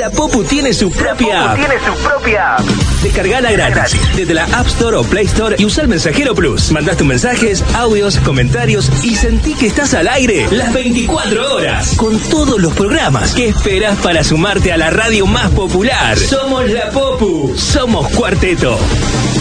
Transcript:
La Popu tiene su propia app. Descargala gratis desde la App Store o Play Store y usa el Mensajero Plus. Mandás tus mensajes, audios, comentarios y sentí que estás al aire las 24 horas con todos los programas. ¿Qué esperas para sumarte a la radio más popular? Somos La Popu, somos Cuarteto.